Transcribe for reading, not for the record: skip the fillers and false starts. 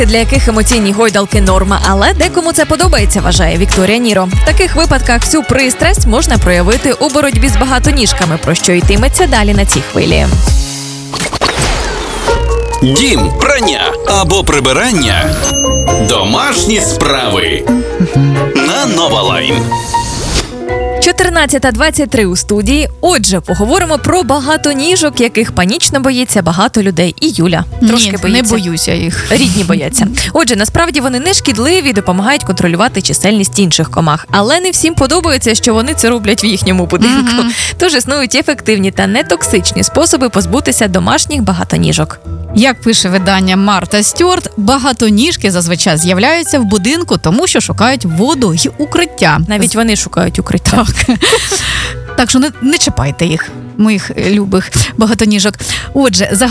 Для яких емоційні гойдалки норма, але декому це подобається, вважає Вікторія Ніро. В таких випадках всю пристрасть можна проявити у боротьбі з багатоніжками, про що йтиметься далі на цій хвилі. Дім, прання або прибирання. Домашні справи. На Нова Лайн. 14:23 у студії. Отже, поговоримо про багатоніжок, яких панічно боїться багато людей. І Юля трошки боїться. Не боюся їх. Рідні бояться. Отже, насправді вони не шкідливі, допомагають контролювати чисельність інших комах. Але не всім подобається, що вони це роблять в їхньому будинку. Тож існують ефективні та нетоксичні способи позбутися домашніх багатоніжок. Як пише видання Марта Стюарт, багатоніжки зазвичай з'являються в будинку, тому що шукають воду й укриття. Навіть вони шукають укриття. Так що не чіпайте їх, моїх любих багатоніжок. Отже,